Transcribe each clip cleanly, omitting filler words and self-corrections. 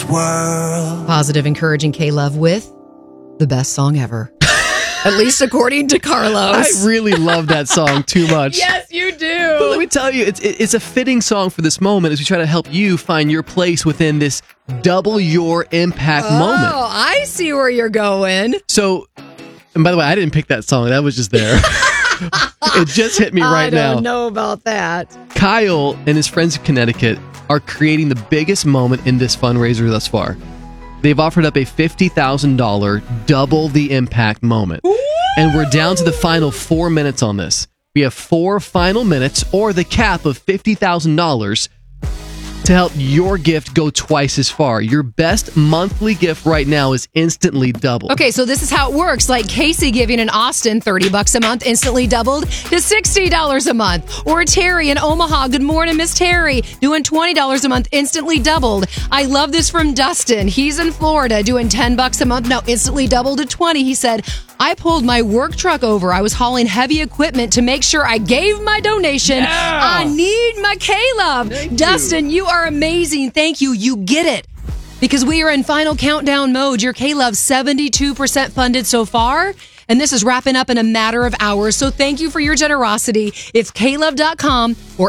world. Positive, encouraging K-Love with the best song ever. At least according to Carlos. I really love that song too much. Yes, you do. But let me tell you, it's a fitting song for this moment as we try to help you find your place within this double your impact moment. Oh, I see where you're going. So, and by the way, I didn't pick that song. That was just there. It just hit me right now. I don't know about that. Kyle and his friends in Connecticut are creating the biggest moment in this fundraiser thus far. They've offered up a $50,000 double the impact moment. Ooh. And we're down to the final 4 minutes on this. We have 4 final minutes or the cap of $50,000 to help your gift go twice as far. Your best monthly gift right now is instantly doubled. Okay, so this is how it works. Like Casey giving in Austin $30 a month, instantly doubled to $60 a month. Or Terry in Omaha, good morning, Miss Terry, doing $20 a month, instantly doubled. I love this from Dustin. He's in Florida doing $10 a month, now instantly doubled to $20. He said, I pulled my work truck over. I was hauling heavy equipment to make sure I gave my donation. Yeah. I need my K-Love. Dustin, you are amazing. Thank you. You get it. Because we are in final countdown mode. Your K-Love 72% funded so far. And this is wrapping up in a matter of hours. So thank you for your generosity. It's klove.com or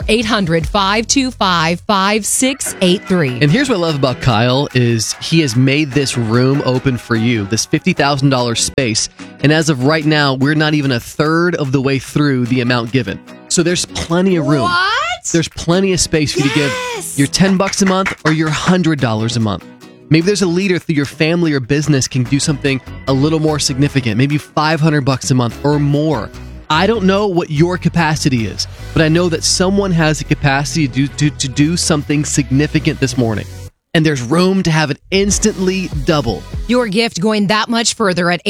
800-525-5683. And here's what I love about Kyle is he has made this room open for you, this $50,000 space. And as of right now, we're not even a third of the way through the amount given. So there's plenty of room. What? There's plenty of space for you to give your $10 a month or your $100 a month. Maybe there's a leader through your family or business can do something a little more significant, maybe $500 a month or more. I don't know what your capacity is, but I know that someone has the capacity to do something significant this morning. And there's room to have it instantly double. Your gift going that much further at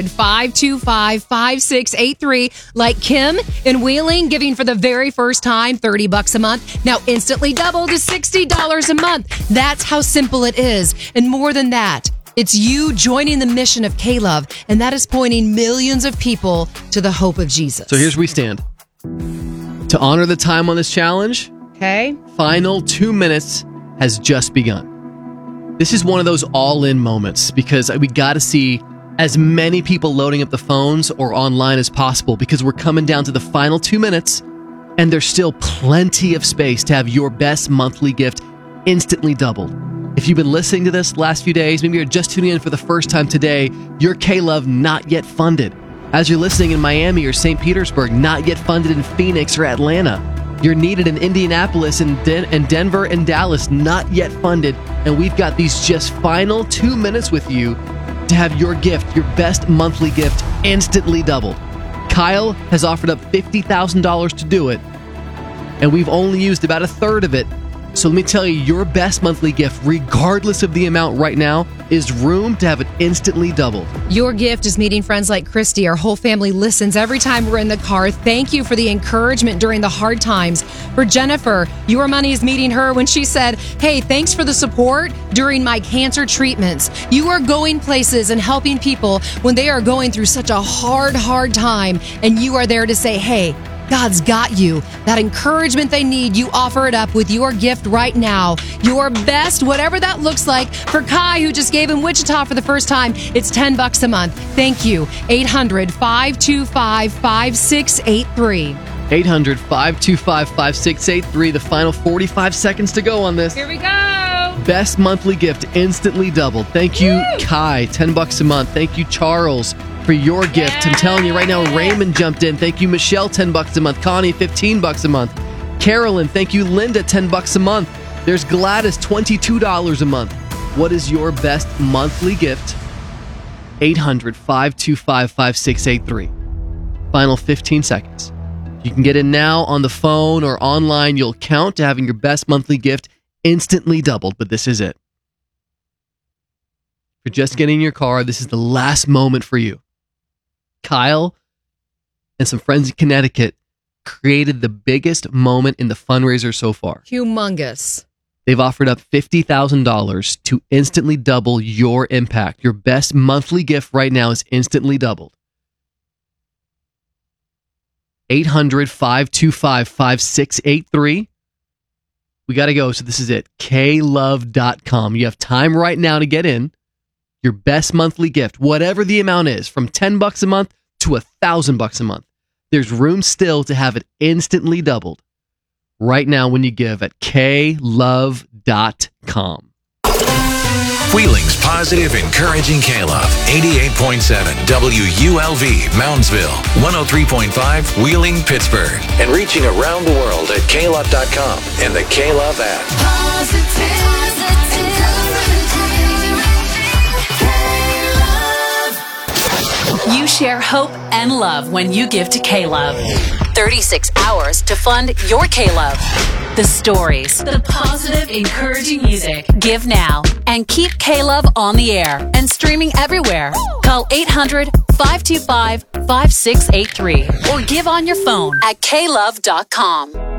800-525-5683. Like Kim in Wheeling, giving for the very first time $30 a month. Now instantly double to $60 a month. That's how simple it is. And more than that, it's you joining the mission of K-Love, and that is pointing millions of people to the hope of Jesus. So here's where we stand. To honor the time on this challenge, okay, final 2 minutes has just begun. This is one of those all-in moments because we got to see as many people loading up the phones or online as possible because we're coming down to the final 2 minutes and there's still plenty of space to have your best monthly gift instantly doubled. If you've been listening to this last few days, maybe you're just tuning in for the first time today, your K-Love not yet funded. As you're listening in Miami or St. Petersburg, not yet funded in Phoenix or Atlanta. You're needed in Indianapolis and Denver and Dallas, not yet funded. And we've got these just final 2 minutes with you to have your gift, your best monthly gift, instantly doubled. Kyle has offered up $50,000 to do it, and we've only used about a third of it. So let me tell you, your best monthly gift, regardless of the amount right now, is room to have it instantly doubled. Your gift is meeting friends like Christy. Our whole family listens every time we're in the car. Thank you for the encouragement during the hard times. For Jennifer, your money is meeting her when she said, hey, thanks for the support during my cancer treatments. You are going places and helping people when they are going through such a hard time. And you are there to say, hey, God's got you. That encouragement they need, you offer it up with your gift right now. Your best, whatever that looks like. For Kai, who just gave him Wichita for the first time, it's $10 a month. Thank you. 800-525-5683. 800-525-5683. The final 45 seconds to go on this. Here we go. Best monthly gift instantly doubled. Thank you, Kai, $10 a month. Thank you, Charles, for your gift. I'm telling you right now, Raymond jumped in. Thank you, Michelle, $10 a month. Connie, $15 a month. Carolyn, thank you, Linda, $10 a month. There's Gladys, $22 a month. What is your best monthly gift? 800-525-5683. Final 15 seconds. You can get in now on the phone or online. You'll count to having your best monthly gift instantly doubled, but this is it. If you're just getting in your car, this is the last moment for you. Kyle and some friends in Connecticut created the biggest moment in the fundraiser so far. Humongous. They've offered up $50,000 to instantly double your impact. Your best monthly gift right now is instantly doubled. 800-525-5683. We got to go. So this is it. klove.com. You have time right now to get in. Your best monthly gift, whatever the amount is, from $10 a month to $1,000 a month. There's room still to have it instantly doubled right now when you give at klove.com. Wheeling's positive, encouraging K-Love. 88.7 WULV, Moundsville. 103.5 Wheeling, Pittsburgh. And reaching around the world at klove.com and the K-Love app. You share hope and love when you give to K-Love. 36 hours to fund your K-Love. The stories, the positive, encouraging music. Give now and keep K-Love on the air and streaming everywhere. Call 800-525-5683 or give on your phone at klove.com.